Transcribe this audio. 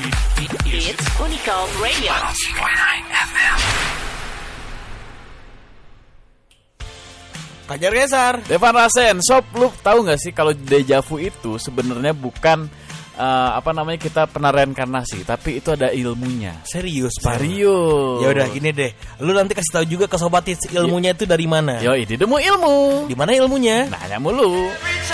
It's Unicom Radio. Kajar Gesar. Devan Rasen, Sob, lu tahu nggak sih kalau deja vu itu sebenarnya bukan kita pernah reinkarnasi, tapi itu ada ilmunya. Serius, Pak. Serius. Ya udah gini deh. Lu nanti kasih tahu juga ke sobat Hits ilmunya itu dari mana? Yo, ini demo ilmu. Di mana ilmunya? Nanya mulu.